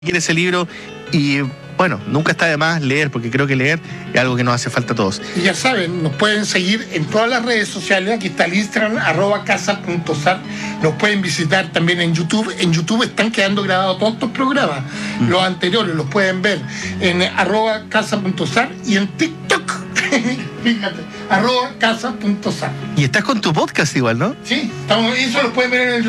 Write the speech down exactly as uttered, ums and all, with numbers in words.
quiere ese libro y bueno, nunca está de más leer, porque creo que leer es algo que nos hace falta a todos. Y ya saben, nos pueden seguir en todas las redes sociales. Aquí está el Instagram, arroba casa punto sar. Nos pueden visitar también en YouTube. En YouTube están quedando grabados todos estos programas. Mm. Los anteriores los pueden ver en arroba casa punto sar y en TikTok. Fíjate, arroba casa punto sar. Y estás con tu podcast igual, ¿no? Sí, estamos, eso lo pueden ver en el YouTube.